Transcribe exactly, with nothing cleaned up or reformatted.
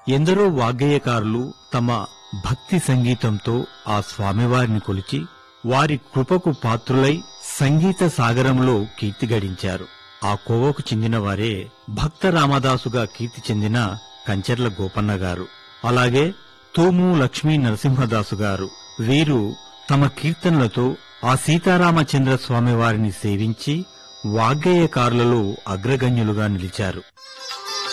ఎందరో వాగ్గేయకారులు తమ భక్తి సంగీతంతో ఆ స్వామివారిని కొలిచి వారి కృపకు పాత్రులై సంగీత సాగరంలో కీర్తి గడించారు. ఆ కోవకు చెందినవారే భక్త రామదాసుగా కీర్తి చెందిన కంచర్ల గోపన్న గారు, అలాగే తోము లక్ష్మీ నరసింహదాసు గారు. వీరు తమ కీర్తనలతో ఆ సీతారామచంద్ర స్వామివారిని సేవించి వాగ్గేయకారులలో అగ్రగణ్యులుగా నిలిచారు.